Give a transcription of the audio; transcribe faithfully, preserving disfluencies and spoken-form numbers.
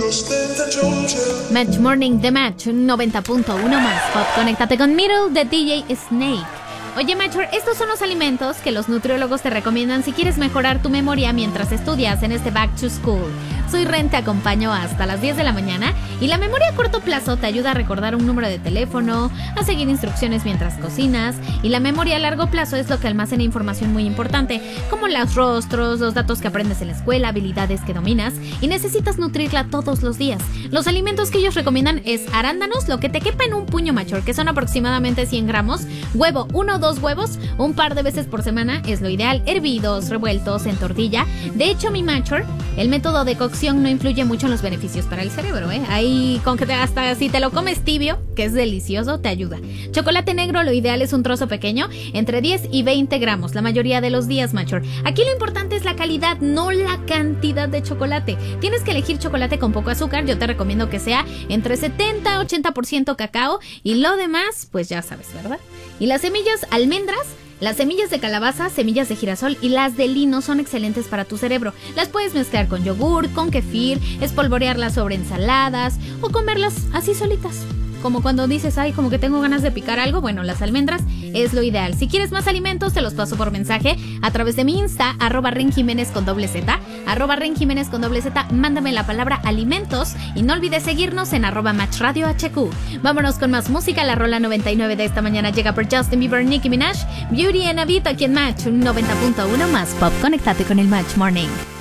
Match Morning The Match, noventa punto uno más pop. Conéctate con Middle de D J Snake. Oye, Matcher, estos son los alimentos que los nutriólogos te recomiendan si quieres mejorar tu memoria mientras estudias en este Back to School. Soy Ren, te acompaño hasta las diez de la mañana y la memoria a corto plazo te ayuda a recordar un número de teléfono, a seguir instrucciones mientras cocinas, y la memoria a largo plazo es lo que almacena información muy importante, como los rostros, los datos que aprendes en la escuela, habilidades que dominas, y necesitas nutrirla todos los días. Los alimentos que ellos recomiendan es arándanos, lo que te quepa en un puño, Matcher, que son aproximadamente cien gramos, huevo, uno o dos huevos, un par de veces por semana es lo ideal, hervidos, revueltos, en tortilla. De hecho, mi Matcher, el método de cocción no influye mucho en los beneficios para el cerebro, ¿eh? Ahí, con que te, hasta si te lo comes tibio, que es delicioso, te ayuda. Chocolate negro, lo ideal es un trozo pequeño, entre diez y veinte gramos, la mayoría de los días, Matcher. Aquí lo importante es la calidad, no la cantidad de chocolate. Tienes que elegir chocolate con poco azúcar, yo te recomiendo que sea entre setenta a ochenta por ciento cacao, y lo demás, pues ya sabes, ¿verdad? Y las semillas, almendras, las semillas de calabaza, semillas de girasol y las de lino son excelentes para tu cerebro. Las puedes mezclar con yogur, con kefir, espolvorearlas sobre ensaladas o comerlas así solitas. Como cuando dices, ay, como que tengo ganas de picar algo, bueno, las almendras es lo ideal. Si quieres más alimentos, te los paso por mensaje a través de mi Insta, arroba Ren Jiménez con doble Z, arroba Ren Jiménez con doble Z, mándame la palabra alimentos y no olvides seguirnos en arroba Match Radio H Q. Vámonos con más música, la rola noventa y nueve de esta mañana llega por Justin Bieber, Nicki Minaj, Beauty and a Beat aquí en Match, noventa punto uno más pop. Conéctate con el Match Morning.